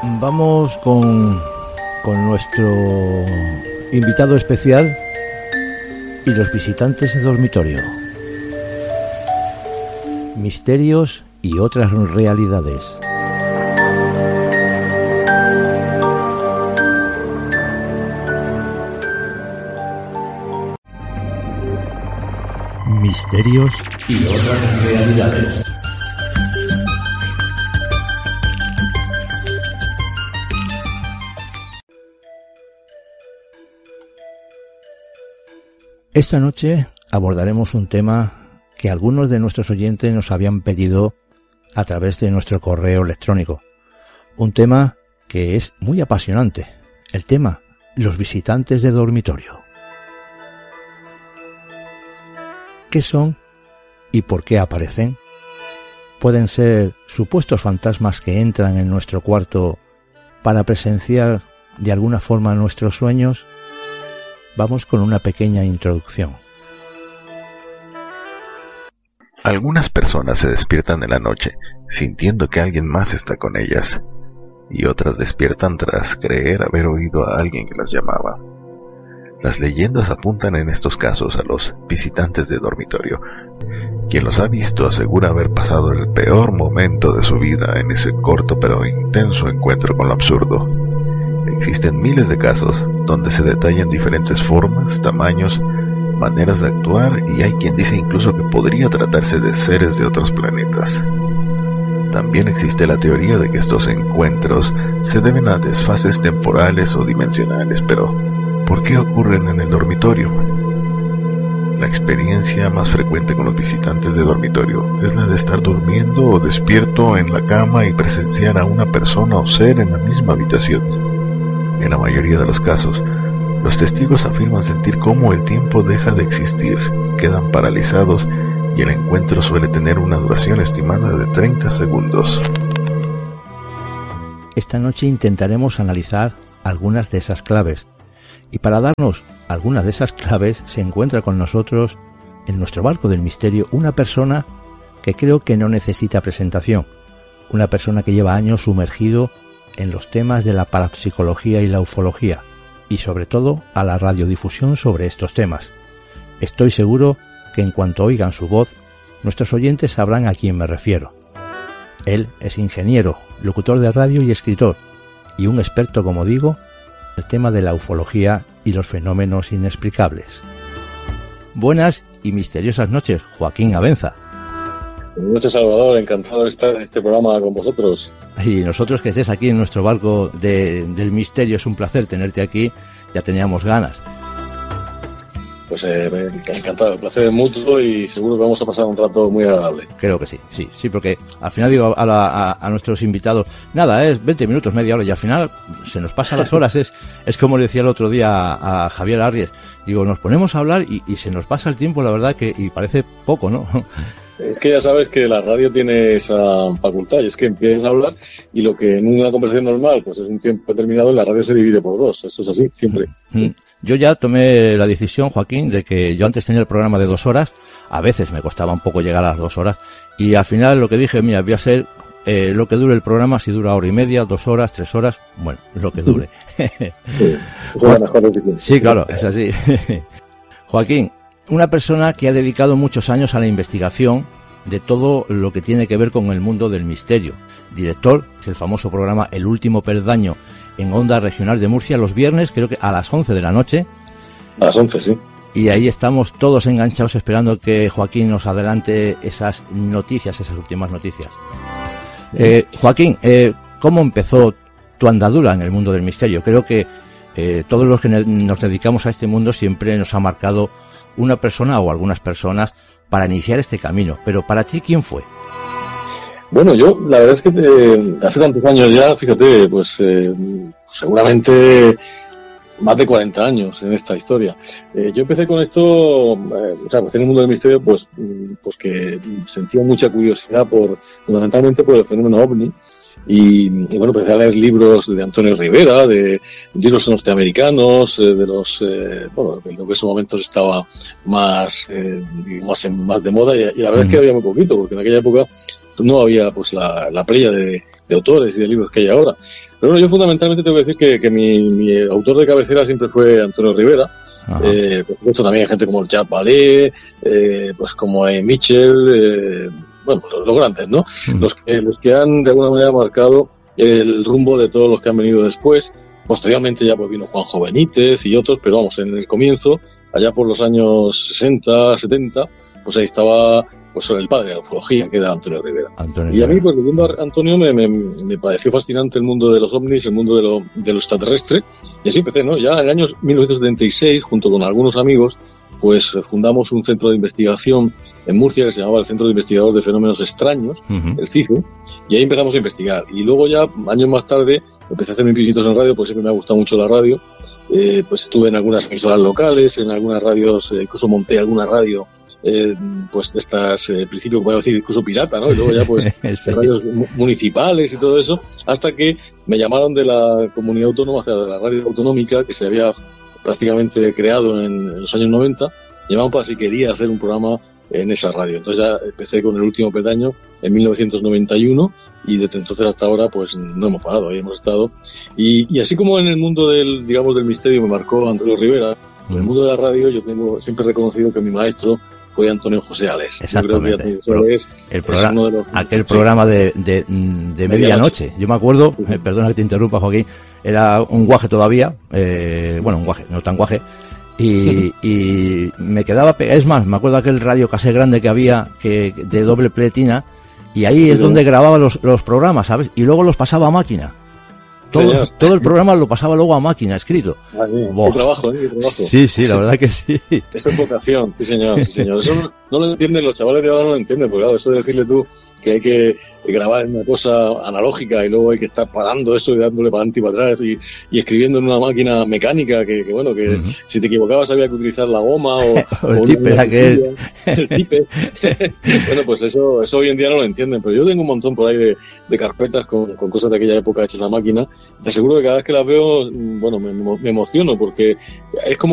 Vamos con nuestro invitado especial y los visitantes de dormitorio. Misterios y otras realidades. Misterios y otras realidades. Esta noche abordaremos un tema que algunos de nuestros oyentes nos habían pedido a través de nuestro correo electrónico. Un tema que es muy apasionante. El tema, los visitantes de dormitorio. ¿Qué son y por qué aparecen? ¿Pueden ser supuestos fantasmas que entran en nuestro cuarto para presenciar de alguna forma nuestros sueños? Vamos con una pequeña introducción. Algunas personas se despiertan en la noche sintiendo que alguien más está con ellas, y otras despiertan tras creer haber oído a alguien que las llamaba. Las leyendas apuntan en estos casos a los visitantes de dormitorio. Quien los ha visto asegura haber pasado el peor momento de su vida en ese corto pero intenso encuentro con lo absurdo. Existen miles de casos donde se detallan diferentes formas, tamaños, maneras de actuar, y hay quien dice incluso que podría tratarse de seres de otros planetas. También existe la teoría de que estos encuentros se deben a desfases temporales o dimensionales, pero ¿por qué ocurren en el dormitorio? La experiencia más frecuente con los visitantes de dormitorio es la de estar durmiendo o despierto en la cama y presenciar a una persona o ser en la misma habitación. En la mayoría de los casos, los testigos afirman sentir cómo el tiempo deja de existir, quedan paralizados y el encuentro suele tener una duración estimada de 30 segundos. Esta noche intentaremos analizar algunas de esas claves, y para darnos algunas de esas claves se encuentra con nosotros en nuestro barco del misterio una persona que creo que no necesita presentación, una persona que lleva años sumergido en los temas de la parapsicología y la ufología, y sobre todo a la radiodifusión sobre estos temas. Estoy seguro que en cuanto oigan su voz, nuestros oyentes sabrán a quién me refiero. Él es ingeniero, locutor de radio y escritor, y un experto, como digo, en el tema de la ufología y los fenómenos inexplicables. Buenas y misteriosas noches, Joaquín Abenza. Buenas noches, Salvador, encantado de estar en este programa con vosotros. Y nosotros que estés aquí en nuestro barco del misterio, es un placer tenerte aquí, ya teníamos ganas. Pues encantado, el placer es mutuo y seguro que vamos a pasar un rato muy agradable. Creo que sí, porque al final digo a nuestros invitados, nada, es 20 minutos, media hora, y al final se nos pasan las horas, es como le decía el otro día a Javier Arries, digo, nos ponemos a hablar y se nos pasa el tiempo, la verdad, y parece poco, ¿no? Es que ya sabes que la radio tiene esa facultad, y es que empiezas a hablar y lo que en una conversación normal pues es un tiempo determinado, en la radio se divide por dos. Eso es así, siempre. Yo ya tomé la decisión, Joaquín, de que yo antes tenía el programa de 2 horas, a veces me costaba un poco llegar a las 2 horas, y al final lo que dije, mira, voy a hacer lo que dure el programa, si dura 1 hora y media, 2 horas, 3 horas, bueno, lo que dure. Sí, es la mejor decisión. Sí, claro, es así. Joaquín, una persona que ha dedicado muchos años a la investigación de todo lo que tiene que ver con el mundo del misterio. Director del famoso programa El Último Peldaño en Onda Regional de Murcia los viernes, creo que a las 11 de la noche. A las 11, sí. Y ahí estamos todos enganchados esperando que Joaquín nos adelante esas noticias, esas últimas noticias. Joaquín, ¿cómo empezó tu andadura en el mundo del misterio? Creo que todos los que nos dedicamos a este mundo siempre nos ha marcado una persona o algunas personas para iniciar este camino, pero para ti, ¿quién fue? Bueno, yo, la verdad es que hace tantos años ya, fíjate, pues seguramente más de 40 años en esta historia. Yo empecé con esto, empecé en el mundo del misterio, pues que sentía mucha curiosidad fundamentalmente por el fenómeno OVNI. Y bueno, empecé a leer libros de Antonio Rivera, de libros norteamericanos, de los, lo que en esos momentos estaba más de moda, y la verdad es que había muy poquito, porque en aquella época no había pues la playa de autores y de libros que hay ahora. Pero bueno, yo fundamentalmente tengo que decir que mi autor de cabecera siempre fue Antonio Rivera. Por supuesto también hay gente como el Jacques Vallée, pues como Mitchell, bueno, los grandes, ¿no? Los que han de alguna manera marcado el rumbo de todos los que han venido después. Posteriormente ya pues vino Juanjo Benítez y otros, pero vamos, en el comienzo, allá por los años 60, 70, pues ahí estaba pues el padre de la ufología, que era Antonio Rivera. Y a mí, pues leyendo a Antonio, me pareció fascinante el mundo de los ovnis, el mundo de lo extraterrestre, y así empecé, ¿no? Ya en el año 1976, junto con algunos amigos, pues fundamos un centro de investigación en Murcia que se llamaba el Centro de Investigadores de Fenómenos Extraños, el CIFE, y ahí empezamos a investigar. Y luego ya, años más tarde, empecé a hacer mis pinitos en radio, porque siempre me ha gustado mucho la radio. Pues estuve en algunas emisoras locales, en algunas radios, incluso monté alguna radio, pues de estas, principio, puedo decir, incluso pirata, ¿no? Y luego ya, pues, sí, radios municipales y todo eso, hasta que me llamaron de la comunidad autónoma, o sea, de la radio autonómica, que se había prácticamente creado en los años 90, llamaban para si quería hacer un programa en esa radio. Entonces ya empecé con el último peldaño en 1991 y desde entonces hasta ahora pues no hemos parado, ahí hemos estado. Y así como en el mundo del misterio me marcó Antonio Rivera, en el mundo de la radio yo tengo siempre reconocido que mi maestro fue Antonio José Ales. Exactamente. Aquel programa de medianoche. Yo me acuerdo, perdona que te interrumpa, Joaquín, era un guaje todavía, bueno, un guaje, no tan guaje, y me quedaba es más, me acuerdo aquel radio casé grande que había, de doble pletina, y ahí es donde grababa los programas, ¿sabes? Y luego los pasaba a máquina. Todo el programa lo pasaba luego a máquina, escrito. Qué trabajo, qué trabajo. Sí, la verdad que sí. Eso es vocación, sí señor. Eso no lo entienden, los chavales de ahora no lo entienden, porque claro, eso de decirle tú que hay que grabar en una cosa analógica y luego hay que estar parando eso y dándole para adelante y para atrás y escribiendo en una máquina mecánica que bueno, que si te equivocabas había que utilizar la goma o el tipe aquel. El tipe. Bueno, pues eso hoy en día no lo entienden, pero yo tengo un montón por ahí de carpetas con cosas de aquella época hechas a máquina. Te aseguro que cada vez que las veo, bueno, me emociono porque es como